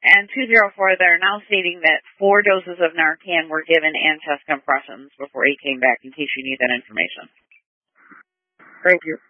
And 204, they're now stating that 4 doses of Narcan were given and chest compressions before he came back, in case you need that information. Thank you.